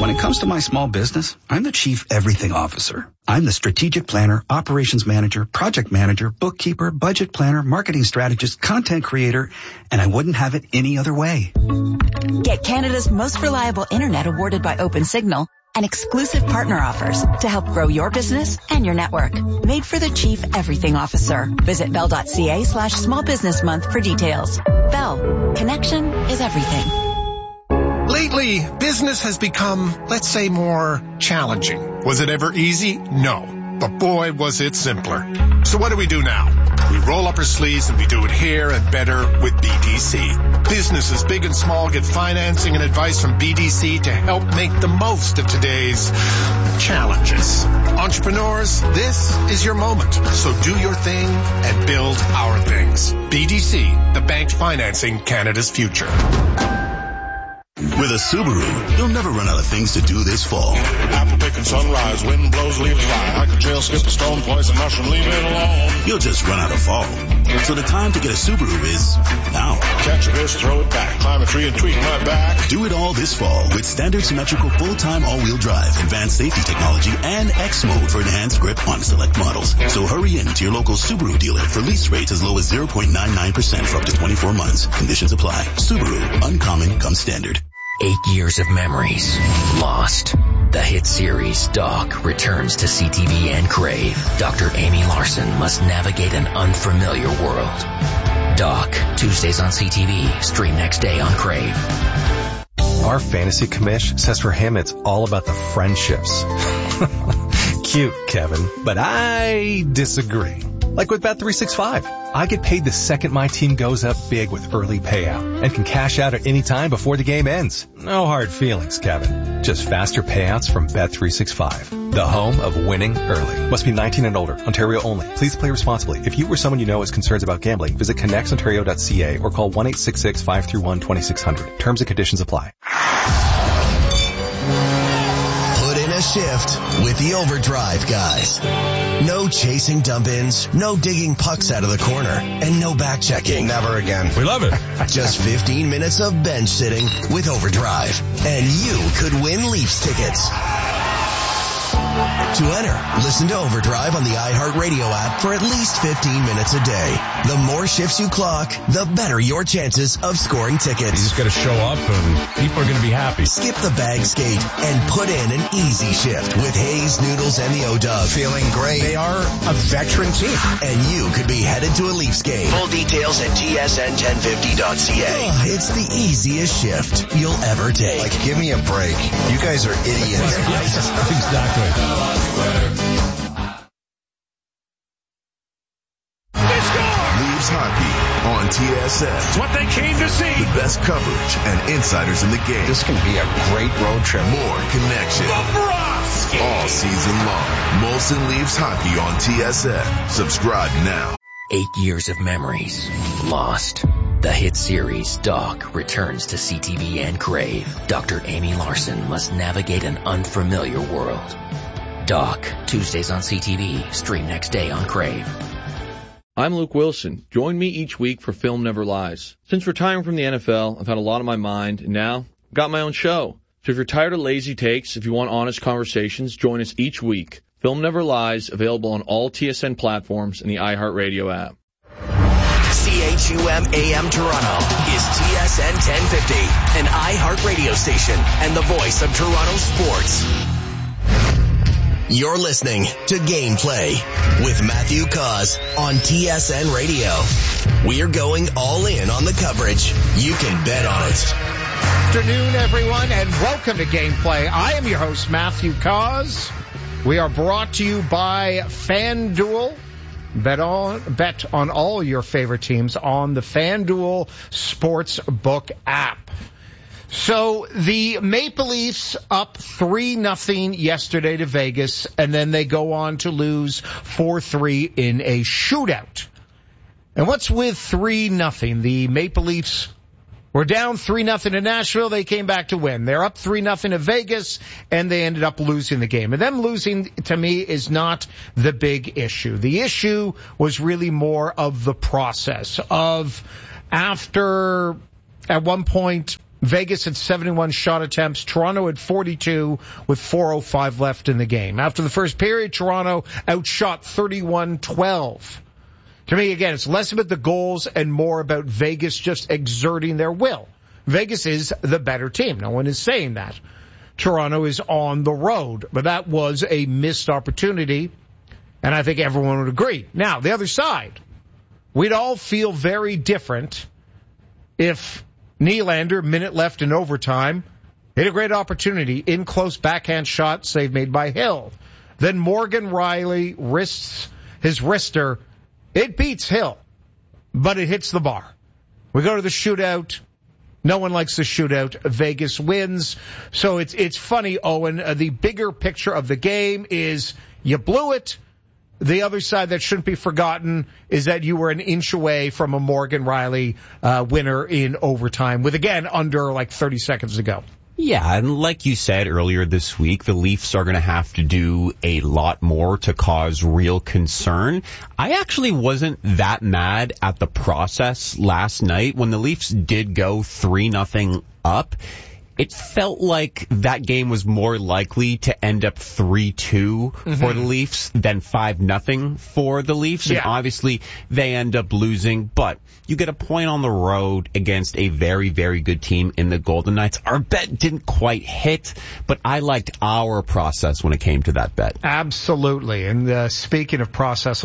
When it comes to my small business, I'm the chief everything officer. I'm the strategic planner, operations manager, project manager, bookkeeper, budget planner, marketing strategist, content creator, and I wouldn't have it any other way. Get Canada's most reliable internet awarded by OpenSignal and exclusive partner offers to help grow your business and your network. Made for the Chief Everything Officer. Visit bell.ca/small business month for details. Bell. Connection is everything. Lately, business has become, let's say, more challenging. Was it ever easy? No. But boy, was it simpler. So what do we do now? We roll up our sleeves and we do it here and better with BDC. Businesses big and small get financing and advice from BDC to help make the most of today's challenges. Entrepreneurs, this is your moment. So do your thing and build our things. BDC, the bank financing Canada's future. With a Subaru, you'll never run out of things to do this fall. Apple picking sunrise, wind blows, leaves fly. I could trail, skip a stone, poison mushroom, leave it alone. You'll just run out of fall. So the time to get a Subaru is now. Catch a fish, throw it back, climb a tree and tweak my back. Do it all this fall with standard symmetrical full-time all-wheel drive, advanced safety technology, and X mode for enhanced grip on select models. So hurry in to your local Subaru dealer for lease rates as low as 0.99% for up to 24 months. Conditions apply. Subaru, uncommon comes standard. 8 years of memories lost. The hit series Doc returns to CTV and Crave. Dr. Amy Larson must navigate an unfamiliar world. Doc, Tuesdays on CTV. Stream next day on Crave. Our fantasy commish says for him it's all about the friendships. Cute, Kevin, but I disagree. Like with Bet365, I get paid the second my team goes up big with early payout and can cash out at any time before the game ends. No hard feelings, Kevin. Just faster payouts from Bet365, the home of winning early. Must be 19 and older. Ontario only. Please play responsibly. If you or someone you know has concerns about gambling, visit connectsontario.ca or call 1-866-531-2600. Terms and conditions apply. Shift with the Overdrive guys. No chasing dump-ins, no digging pucks out of the corner, and no back checking. Never again. We love it. Just 15 minutes of bench sitting with Overdrive, and you could win Leafs tickets. To enter, listen to Overdrive on the iHeartRadio app for at least 15 minutes a day. The more shifts you clock, the better your chances of scoring tickets. You just got to show up and people are going to be happy. Skip the bag skate and put in an easy shift with Hayes, Noodles, and the O-Dub. Feeling great. They are a veteran team. And you could be headed to a Leafs game. Full details at tsn1050.ca. Oh, it's the easiest shift you'll ever take. Like, give me a break. You guys are idiots. Exactly. Leafs hockey on TSN. It's what they came to see. The best coverage and insiders in the game. This can be a great road trip. More connection. Bobrovsky. All season long. Molson Leafs hockey on TSN. Subscribe now. 8 years of memories lost. The hit series Doc returns to CTV and Crave. Dr. Amy Larson must navigate an unfamiliar world. Doc, Tuesdays on CTV. Stream next day on Crave. I'm Luke Wilson. Join me each week for Film Never Lies. Since retiring from the NFL, I've had a lot on my mind, and now I've got my own show. So if you're tired of lazy takes, if you want honest conversations, join us each week. Film Never Lies, available on all TSN platforms and the iHeartRadio app. CHUM AM Toronto is TSN 1050, an iHeartRadio station and the voice of Toronto sports. You're listening to Gameplay with Matthew Cause on TSN Radio. We're going all in on the coverage. You can bet on it. Afternoon, everyone, and welcome to Gameplay. I am your host, Matthew Cause. We are brought to you by FanDuel. Bet on all your favorite teams on the FanDuel Sportsbook app. So the Maple Leafs up 3-0 yesterday to Vegas, and then they go on to lose 4-3 in a shootout. And what's with 3-0? The Maple Leafs were down 3-0 in Nashville. They came back to win. They're up 3-0 in Vegas, and they ended up losing the game. And them losing, to me, is not the big issue. The issue was really more of the process of after, at one point, Vegas had 71 shot attempts. Toronto had 42 with 4:05 left in the game. After the first period, Toronto outshot 31-12. To me, again, it's less about the goals and more about Vegas just exerting their will. Vegas is the better team. No one is saying that. Toronto is on the road, but that was a missed opportunity, and I think everyone would agree. Now, the other side, we'd all feel very different if Nylander, minute left in overtime, hit a great opportunity, in close backhand shot, save made by Hill. Then Morgan Rielly wrists his wrister. It beats Hill, but it hits the bar. We go to the shootout. No one likes the shootout. Vegas wins. So it's funny, Owen. The bigger picture of the game is you blew it. The other side that shouldn't be forgotten is that you were an inch away from a Morgan Rielly winner in overtime with, again, under like 30 seconds to go. Yeah, and like you said earlier this week, the Leafs are going to have to do a lot more to cause real concern. I actually wasn't that mad at the process last night when the Leafs did go 3-0 up. It felt like that game was more likely to end up 3-2 for the Leafs than 5-0 for the Leafs. Yeah. And obviously they end up losing, but you get a point on the road against a very, very good team in the Golden Knights. Our bet didn't quite hit, but I liked our process when it came to that bet. Absolutely. And speaking of process,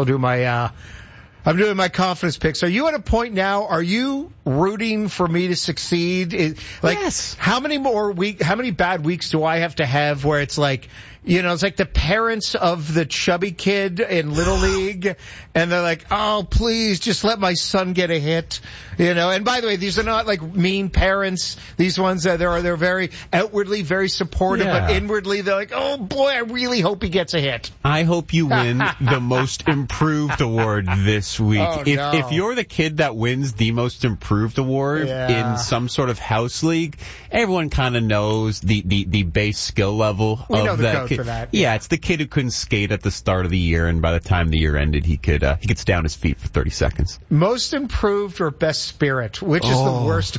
I'm doing my confidence picks. Are you at a point now, are you rooting for me to succeed? Yes. How many bad weeks do I have to have where it's like, it's like the parents of the chubby kid in Little League, and they're like, oh, please, just let my son get a hit. And by the way, these are not like mean parents. These ones, they're very outwardly very supportive, but inwardly they're like, oh boy, I really hope he gets a hit. I hope you win the Most Improved Award this week. Oh, if you're the kid that wins the Most Improved Award in some sort of house league, everyone kind of knows the base skill level of that kid. For that. Yeah, it's the kid who couldn't skate at the start of the year, and by the time the year ended, he could stay on his feet for 30 seconds. Most Improved or Best Spirit, which is the worst?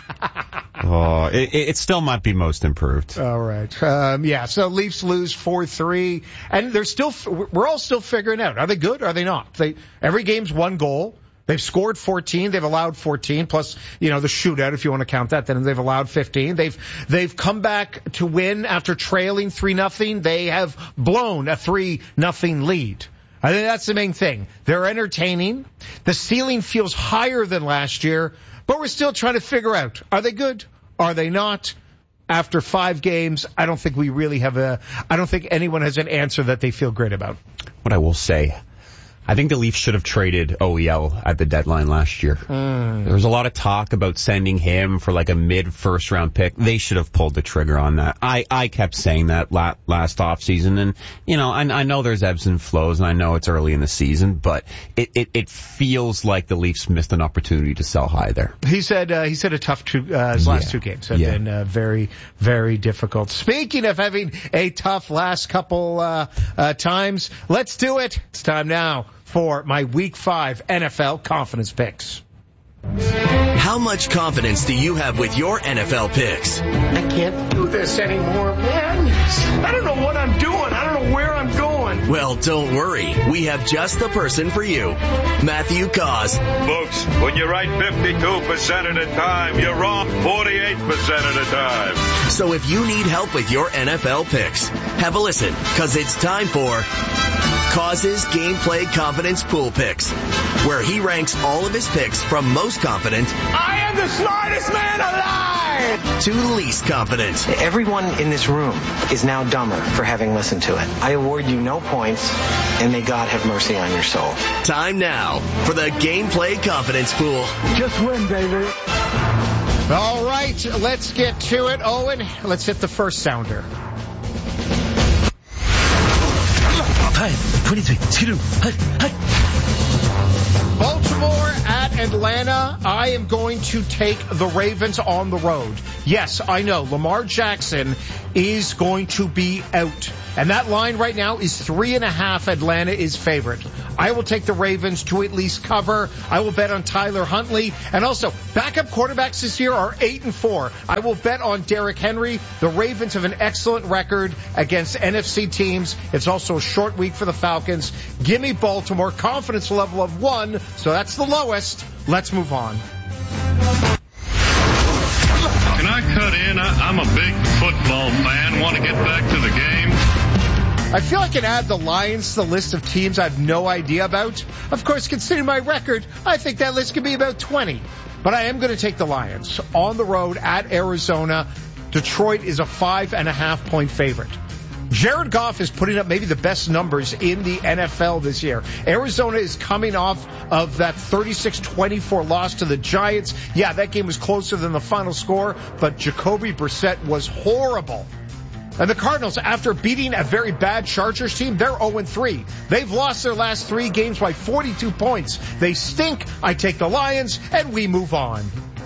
It still might be Most Improved. All right. So Leafs lose 4-3, and we're all still figuring out, are they good or are they not? Every game's one goal. They've scored 14. They've allowed 14, plus, the shootout, if you want to count that, then they've allowed 15. They've come back to win after trailing 3-0. They have blown a 3-0 lead. I think that's the main thing. They're entertaining. The ceiling feels higher than last year, but we're still trying to figure out, are they good? Are they not? After 5 games, I don't think I don't think anyone has an answer that they feel great about. What I will say, I think the Leafs should have traded OEL at the deadline last year. There was a lot of talk about sending him for like a mid-first round pick. They should have pulled the trigger on that. I kept saying that last offseason, and I know there's ebbs and flows, and I know it's early in the season, but it feels like the Leafs missed an opportunity to sell high there. He said a tough his last 2 games have been very, very difficult. Speaking of having a tough last couple times, let's do it. It's time now for my Week 5 NFL confidence picks. How much confidence do you have with your NFL picks? I can't do this anymore, man. I don't know what I'm doing. I don't know where I'm going. Well, don't worry. We have just the person for you. Matthew Cause. Folks, when you're right 52% of the time, you're wrong 48% of the time. So if you need help with your NFL picks, have a listen, because it's time for Cause's Gameplay Confidence Pool Picks, where he ranks all of his picks from most confident I am the smartest man alive to least confident. Everyone in this room is now dumber for having listened to it. I award you no points, and may God have mercy on your soul. Time now for the Gameplay Confidence Pool. Just win, baby. All right, let's get to it. Owen, let's hit the first sounder. 23, Baltimore at Atlanta. I am going to take the Ravens on the road. Yes, I know. Lamar Jackson is going to be out. And that line right now is 3.5. Atlanta is favorite. I will take the Ravens to at least cover. I will bet on Tyler Huntley. And also, backup quarterbacks this year are 8-4. I will bet on Derrick Henry. The Ravens have an excellent record against NFC teams. It's also a short week for the Falcons. Give me Baltimore. Confidence level of 1, so that's the lowest. Let's move on. Can I cut in? I'm a big football fan. Want to get back to the game. I feel I can add the Lions to the list of teams I have no idea about. Of course, considering my record, I think that list could be about 20. But I am going to take the Lions on the road at Arizona. Detroit is a 5.5-point favorite. Jared Goff is putting up maybe the best numbers in the NFL this year. Arizona is coming off of that 36-24 loss to the Giants. Yeah, that game was closer than the final score, but Jacoby Brissett was horrible. And the Cardinals, after beating a very bad Chargers team, they're 0-3. They've lost their last 3 games by 42 points. They stink. I take the Lions, and we move on.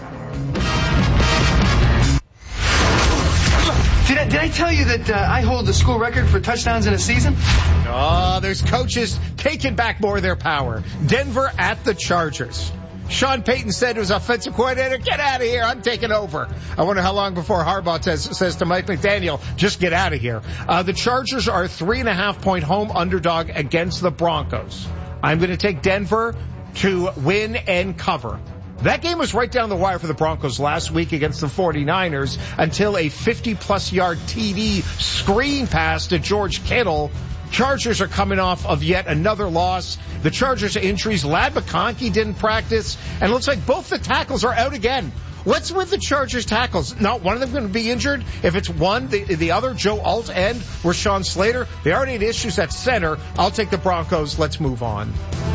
Did I tell you that I hold the school record for touchdowns in a season? Oh, there's coaches taking back more of their power. Denver at the Chargers. Sean Payton said to his offensive coordinator, get out of here, I'm taking over. I wonder how long before Harbaugh says to Mike McDaniel, just get out of here. The Chargers are a 3.5-point home underdog against the Broncos. I'm going to take Denver to win and cover. That game was right down the wire for the Broncos last week against the 49ers until a 50-plus yard TD screen pass to George Kittle. Chargers are coming off of yet another loss. The Chargers' injuries, Ladd McConkey didn't practice, and it looks like both the tackles are out again. What's with the Chargers' tackles? Not one of them going to be injured. If it's one, the other, Joe Alt and Rashawn Slater, they already had issues at center. I'll take the Broncos. Let's move on.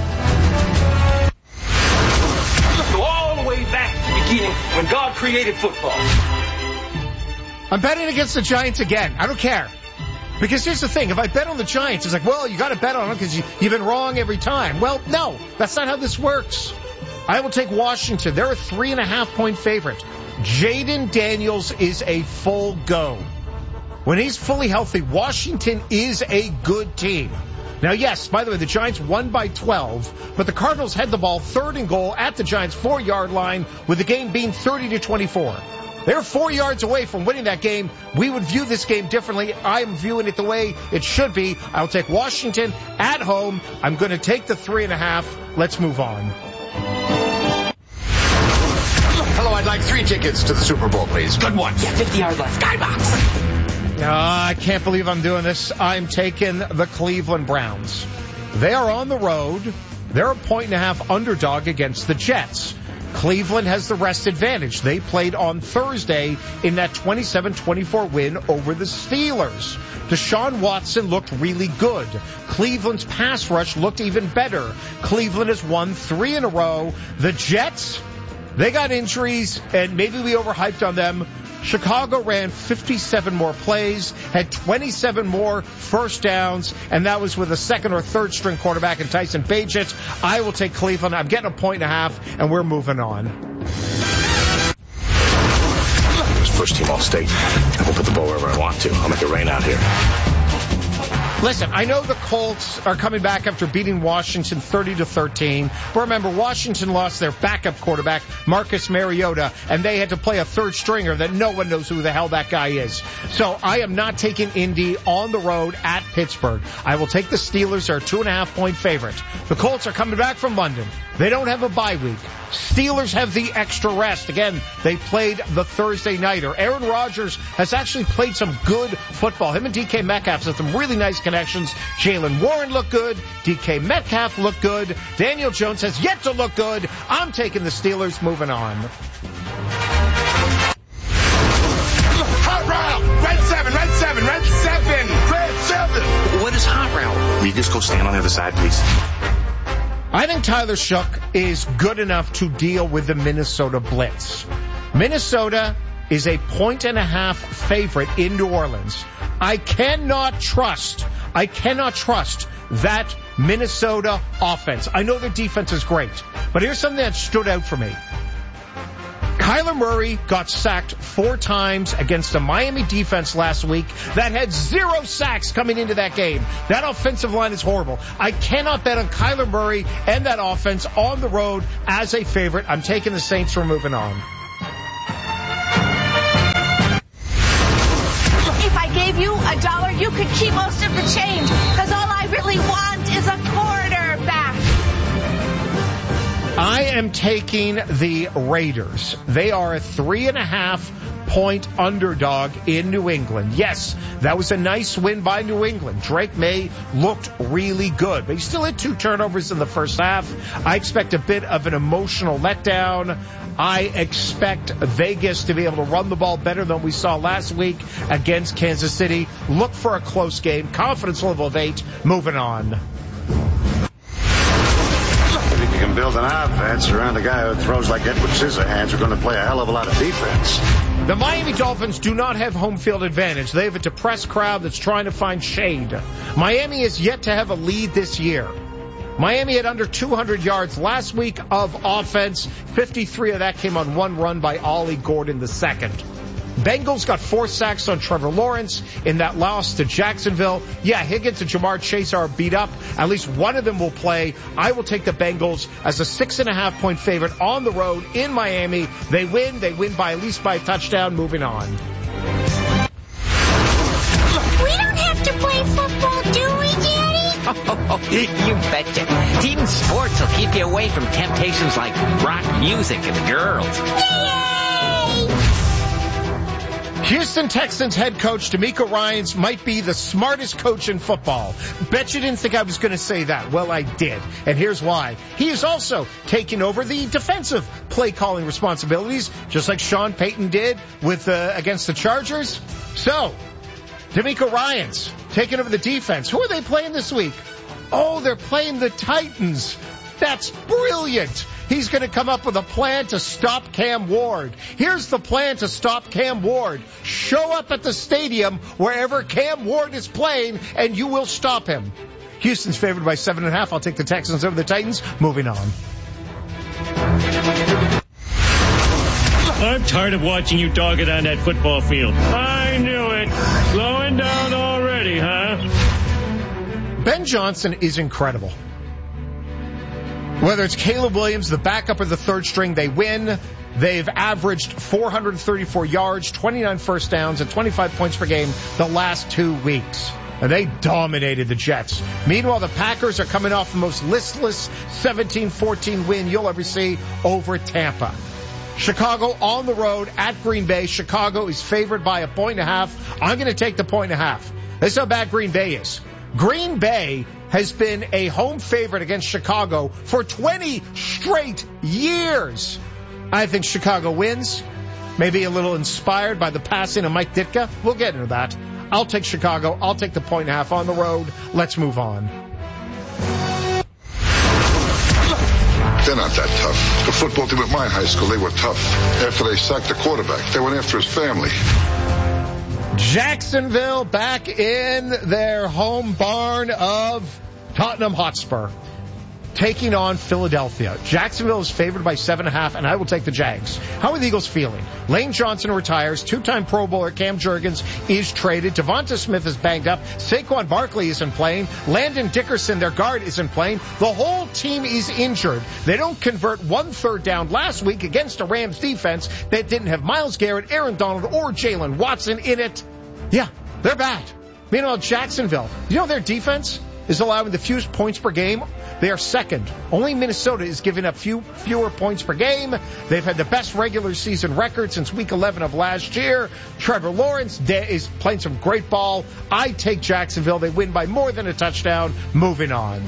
Way back to the beginning when God created football. I'm betting against the Giants again. I don't care. Because here's the thing. If I bet on the Giants, it's like, well, you got to bet on them because you've been wrong every time. Well, no, that's not how this works. I will take Washington. They're a 3.5-point favorite. Jaden Daniels is a full go. When he's fully healthy, Washington is a good team. Now, yes, by the way, the Giants won by 12, but the Cardinals had the ball 3rd and goal at the Giants' 4-yard line, with the game being 30-24. They're 4 yards away from winning that game. We would view this game differently. I'm viewing it the way it should be. I'll take Washington at home. I'm going to take the 3.5. Let's move on. Hello, I'd like 3 tickets to the Super Bowl, please. Good one. Yeah, 50-yard left. Skybox. I can't believe I'm doing this. I'm taking the Cleveland Browns. They are on the road. They're a 1.5-point underdog against the Jets. Cleveland has the rest advantage. They played on Thursday in that 27-24 win over the Steelers. Deshaun Watson looked really good. Cleveland's pass rush looked even better. Cleveland has won 3 in a row. The Jets, they got injuries, and maybe we overhyped on them. Chicago ran 57 more plays, had 27 more first downs, and that was with a 2nd or 3rd string quarterback in Tyson Bagent. I will take Cleveland. I'm getting a 1.5, and we're moving on. It's first team All-State. I can put the ball wherever I want to. I'll make it rain out here. Listen, I know the Colts are coming back after beating Washington 30-13. But remember, Washington lost their backup quarterback, Marcus Mariota, and they had to play a 3rd stringer that no one knows who the hell that guy is. So I am not taking Indy on the road at Pittsburgh. I will take the Steelers. They're a 2.5-point favorite. The Colts are coming back from London. They don't have a bye week. Steelers have the extra rest. Again, they played the Thursday nighter. Aaron Rodgers has actually played some good football. Him and DK Metcalf have some really nice connections. Jalen Warren looked good. DK Metcalf looked good. Daniel Jones has yet to look good. I'm taking the Steelers. Moving on. Hot route! Red 7, red 7, red 7, red 7! What is hot route? Will you just go stand on the other side, please? I think Tyler Shough is good enough to deal with the Minnesota Blitz. Minnesota is a 1.5-point favorite in New Orleans. I cannot trust that Minnesota offense. I know their defense is great, but here's something that stood out for me. Kyler Murray got sacked 4 times against a Miami defense last week that had 0 sacks coming into that game. That offensive line is horrible. I cannot bet on Kyler Murray and that offense on the road as a favorite. I'm taking the Saints. We're moving on. If I gave you $1, you could keep most of the change, because all I really want is a quarterback. I am taking the Raiders. They are a 3.5-point underdog in New England. Yes, that was a nice win by New England. Drake May looked really good, but he still had 2 turnovers in the first half. I expect a bit of an emotional letdown. I expect Vegas to be able to run the ball better than we saw last week against Kansas City. Look for a close game. Confidence level of 8. Moving on. If you can build an offense around a guy who throws like Edward Scissorhands, we're going to play a hell of a lot of defense. The Miami Dolphins do not have home field advantage. They have a depressed crowd that's trying to find shade. Miami is yet to have a lead this year. Miami had under 200 yards last week of offense. 53 of that came on 1 run by Ollie Gordon II. Bengals got 4 sacks on Trevor Lawrence in that loss to Jacksonville. Yeah, Higgins and Jamar Chase are beat up. At least one of them will play. I will take the Bengals as a 6.5-point favorite on the road in Miami. They win by at least by a touchdown. Moving on. We don't have to play football, do we, Daddy? Oh, you betcha. Team sports will keep you away from temptations like rock music and girls. Yay! Houston Texans head coach DeMeco Ryans might be the smartest coach in football. Bet you didn't think I was going to say that. Well, I did. And here's why. He is also taking over the defensive play calling responsibilities, just like Sean Payton did with against the Chargers. So, DeMeco Ryans taking over the defense. Who are they playing this week? Oh, they're playing the Titans. That's brilliant. He's going to come up with a plan to stop Cam Ward. Here's the plan to stop Cam Ward. Show up at the stadium wherever Cam Ward is playing, and you will stop him. Houston's favored by 7.5. I'll take the Texans over the Titans. Moving on. I'm tired of watching you dog it on that football field. I knew it. Slowing down already, huh? Ben Johnson is incredible. Whether it's Caleb Williams, the backup or the third string, they win. They've averaged 434 yards, 29 first downs, and 25 points per game the last 2 weeks. And they dominated the Jets. Meanwhile, the Packers are coming off the most listless 17-14 win you'll ever see over Tampa. Chicago on the road at Green Bay. Chicago is favored by 1.5. I'm going to take the 1.5. This is how bad Green Bay is. Green Bay has been a home favorite against Chicago for 20 straight years. I think Chicago wins. Maybe a little inspired by the passing of Mike Ditka. We'll get into that. I'll take Chicago. I'll take the 1.5 on the road. Let's move on. They're not that tough. The football team at my high school, they were tough. After they sacked the quarterback, they went after his family. Jacksonville back in their home barn of Tottenham Hotspur, taking on Philadelphia. Jacksonville is favored by 7.5, and I will take the Jags. How are the Eagles feeling? Lane Johnson retires. 2-time Pro Bowler Cam Jurgens is traded. Devonta Smith is banged up. Saquon Barkley isn't playing. Landon Dickerson, their guard, isn't playing. The whole team is injured. They don't convert 1 third down last week against a Rams defense that didn't have Myles Garrett, Aaron Donald, or Jalen Watson in it. Yeah, they're bad. Meanwhile, Jacksonville, you know their defense is allowing the fewest points per game. They are second. Only Minnesota is giving up fewer points per game. They've had the best regular season record since week 11 of last year. Trevor Lawrence is playing some great ball. I take Jacksonville. They win by more than a touchdown. Moving on.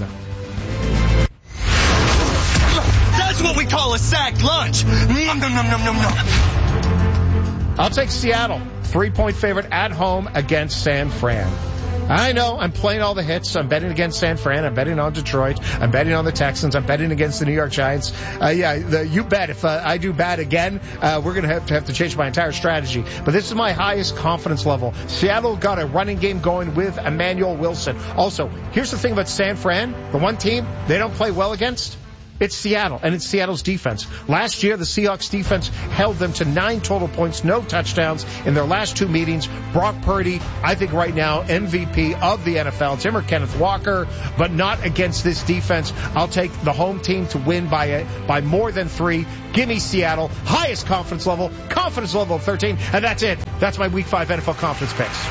That's what we call a sacked lunch. Nom, nom, nom, nom, nom, nom. I'll take Seattle. 3-point favorite at home against San Fran. I know, I'm playing all the hits. I'm betting against San Fran. I'm betting on Detroit. I'm betting on the Texans. I'm betting against the New York Giants. You bet. If I do bad again, we're going to have to change my entire strategy. But this is my highest confidence level. Seattle got a running game going with Emmanuel Wilson. Also, here's the thing about San Fran. The one team they don't play well against, It's Seattle, and it's Seattle's defense. Last year, the Seahawks defense held them to 9 total points, no touchdowns in their last 2 meetings. Brock Purdy, I think right now, MVP of the NFL. It's him or Kenneth Walker, but not against this defense. I'll take the home team to win by more than 3. Give me Seattle. Highest confidence level of 13, and that's it. That's my Week 5 NFL confidence picks.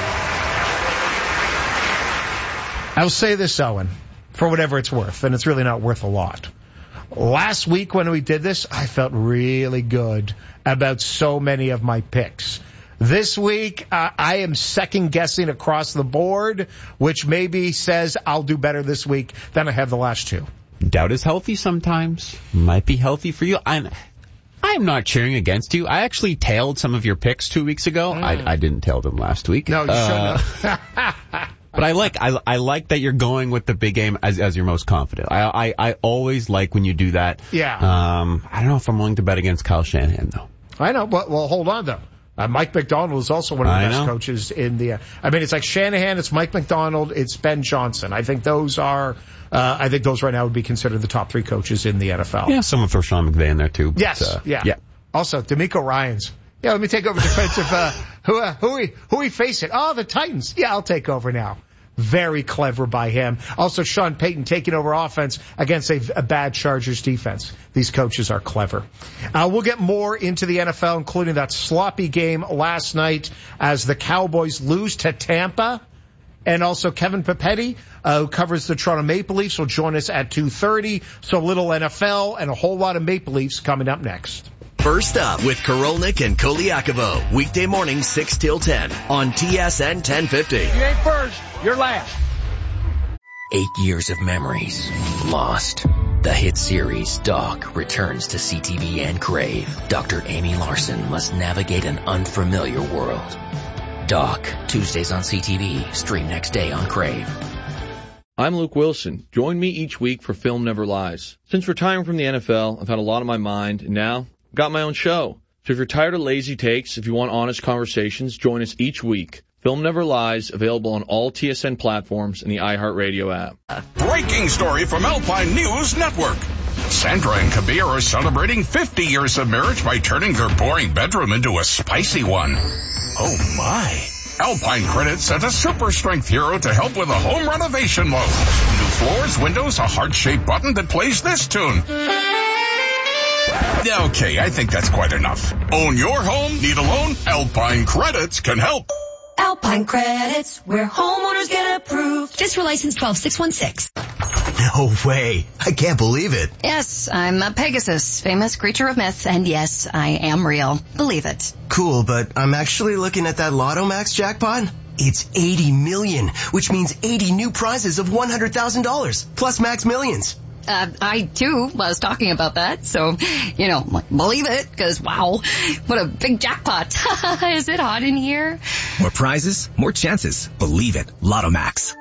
I'll say this, Owen, for whatever it's worth, and it's really not worth a lot. Last week when we did this, I felt really good about so many of my picks. This week, I am second-guessing across the board, which maybe says I'll do better this week than I have the last 2. Doubt is healthy sometimes. Might be healthy for you. I'm not cheering against you. I actually tailed some of your picks 2 weeks ago. I didn't tail them last week. No, you shouldn't have. But I like that you're going with the big game as you're most confident. I always like when you do that. Yeah. I don't know if I'm willing to bet against Kyle Shanahan, though. I know, but well, hold on, though. Mike McDonald is also one of the best coaches in the... it's like Shanahan, it's Mike McDonald, it's Ben Johnson. I think those right now would be considered the top 3 coaches in the NFL. Yeah, someone throw Sean McVay in there, too. But, yes, yeah. Also, DeMeco Ryans. Yeah, let me take over defensive... who we facing? Oh, the Titans. Yeah, I'll take over now. Very clever by him. Also, Sean Payton taking over offense against a bad Chargers defense. These coaches are clever. We'll get more into the NFL, including that sloppy game last night as the Cowboys lose to Tampa. And also Kevin Papetti, who covers the Toronto Maple Leafs, will join us at 2:30. So a little NFL and a whole lot of Maple Leafs coming up next. First up with Korolnik and Koliakovo. Weekday morning 6 till 10 on TSN 1050. You ain't first, you're last. 8 years of memories lost. The hit series Doc returns to CTV and Crave. Dr. Amy Larson must navigate an unfamiliar world. Doc, Tuesdays on CTV, stream next day on Crave. I'm Luke Wilson. Join me each week for Film Never Lies. Since retiring from the NFL, I've had a lot on my mind, and now I've got my own show. So if you're tired of lazy takes, if you want honest conversations, join us each week. Film Never Lies, available on all TSN platforms and the iHeartRadio app. Breaking story from Alpine News Network. Sandra and Kabir are celebrating 50 years of marriage by turning their boring bedroom into a spicy one. Oh my. Alpine Credit sent a super strength hero to help with a home renovation loan. New floors, windows, a heart-shaped button that plays this tune. Okay, I think that's quite enough. Own your home? Need a loan? Alpine Credits can help. Alpine Credits, where homeowners get approved. Just for license 12616. No way. I can't believe it. Yes, I'm a Pegasus, famous creature of myth, and yes, I am real. Believe it. Cool, but I'm actually looking at that Lotto Max jackpot. It's 80 million, which means 80 new prizes of $100,000, plus Max Millions. I, too, was talking about that, so, believe it, because, wow, what a big jackpot. Is it hot in here? More prizes, more chances. Believe it. Lotto Max.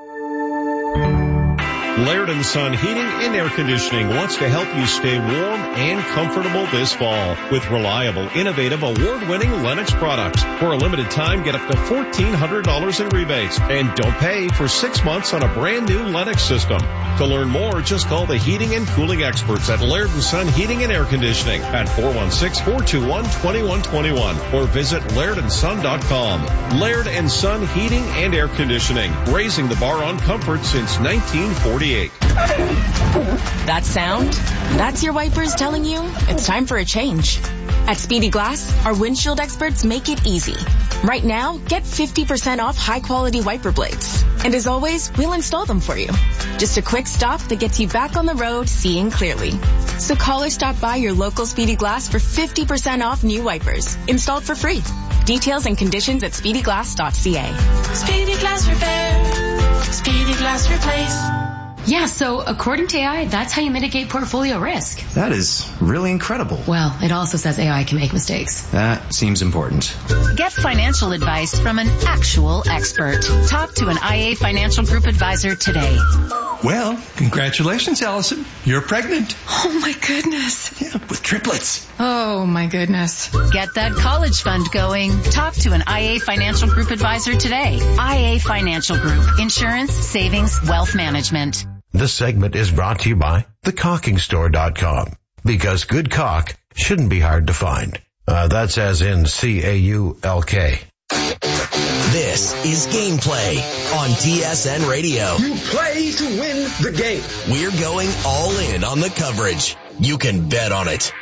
Laird & Son Heating and Air Conditioning wants to help you stay warm and comfortable this fall with reliable, innovative, award-winning Lennox products. For a limited time, get up to $1,400 in rebates and don't pay for 6 months on a brand new Lennox system. To learn more, just call the heating and cooling experts at Laird & Son Heating and Air Conditioning at 416-421-2121 or visit lairdandson.com. Laird & Son Heating and Air Conditioning, raising the bar on comfort since 1948. That sound? That's your wipers telling you it's time for a change. At Speedy Glass, our windshield experts make it easy. Right now, get 50% off high-quality wiper blades. And as always, we'll install them for you. Just a quick stop that gets you back on the road seeing clearly. So call or stop by your local Speedy Glass for 50% off new wipers, installed for free. Details and conditions at speedyglass.ca. Speedy Glass Repair. Speedy Glass Replace. Yeah, so according to AI, that's how you mitigate portfolio risk. That is really incredible. Well, it also says AI can make mistakes. That seems important. Get financial advice from an actual expert. Talk to an IA Financial Group advisor today. Well, congratulations, Allison. You're pregnant. Oh, my goodness. Yeah, with triplets. Oh, my goodness. Get that college fund going. Talk to an IA Financial Group advisor today. IA Financial Group. Insurance, savings, wealth management. This segment is brought to you by thecaulkingstore.com, because good caulk shouldn't be hard to find. That's as in C-A-U-L-K. This is Gameplay on TSN Radio. You play to win the game. We're going all in on the coverage. You can bet on it.